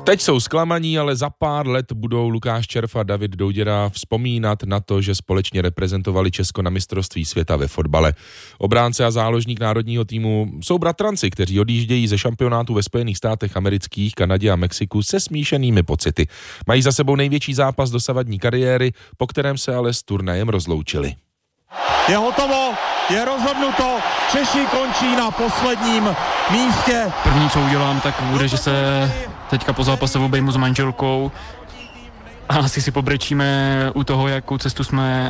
Teď jsou zklamaní, ale za pár let budou Lukáš Červ a David Douděra vzpomínat na to, že společně reprezentovali Česko na mistrovství světa ve fotbale. Obránce a záložník národního týmu jsou bratranci, kteří odjíždějí ze šampionátu ve Spojených státech amerických, Kanadě a Mexiku se smíšenými pocity. Mají za sebou největší zápas dosavadní kariéry, po kterém se ale s turnajem rozloučili. Je hotovo, je rozhodnuto, Češi končí na posledním místě. První, co udělám, tak bude, že se teďka po zápase obejmu s manželkou a asi si pobrečíme u toho, jakou cestu jsme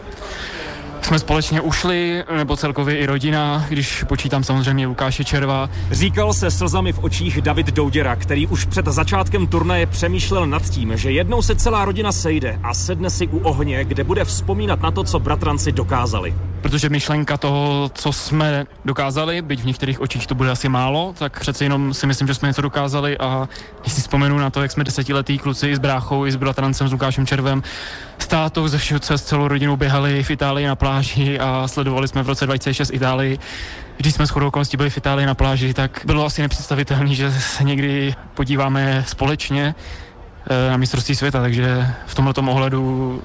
společně ušli, nebo celkově i rodina, když počítám samozřejmě Lukáše Červa. Říkal se slzami v očích David Douděra, který už před začátkem turnaje přemýšlel nad tím, že jednou se celá rodina sejde a sedne si u ohně, kde bude vzpomínat na to, co bratranci dokázali. Protože myšlenka toho, co jsme dokázali, byť v některých očích to bude asi málo, tak přece jenom si myslím, že jsme něco dokázali a když si vzpomenu na to, jak jsme 10letí kluci i s bráchou, i s bratrancem, s Lukášem Červem, s tátou, ze všeho, s celou rodinou běhali v Itálii na pláži a sledovali jsme v roce 2006 Itálii. Když jsme shodou okolností byli v Itálii na pláži, tak bylo asi nepředstavitelné, že se někdy podíváme společně na mistrovství světa, takže v tomhletom ohledu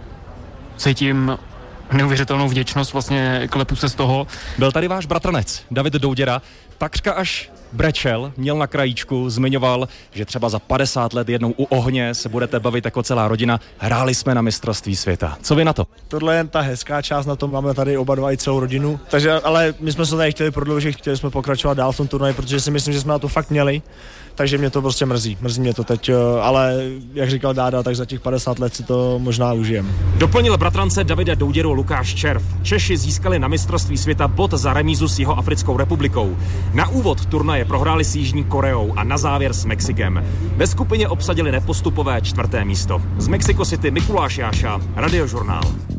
cítím neuvěřitelnou vděčnost, vlastně klepu se z toho. Byl tady váš bratranec, David Douděra, takřka až brečel, měl na krajíčku, zmiňoval, že třeba za 50 let jednou u ohně se budete bavit jako celá rodina. Hráli jsme na mistrovství světa. Co vy na to? Tohle je ta hezká část, na tom máme tady oba dva i celou rodinu. Takže, ale my jsme se tady chtěli prodloužit, chtěli jsme pokračovat dál v tom turnaji, protože si myslím, že jsme na to fakt měli. Takže mě to prostě mrzí mě to teď, ale jak říkal Dáda, tak za těch 50 let si to možná užijem. Doplnil bratrance Davida Douděru Lukáš Červ. Češi získali na mistrovství světa bod za remízu s Jihoafrickou republikou. Na úvod turnaje prohráli s Jižní Koreou a na závěr s Mexikem. Ve skupině obsadili nepostupové 4. místo. Z Mexico City Mikuláš Jáša, Radiožurnál.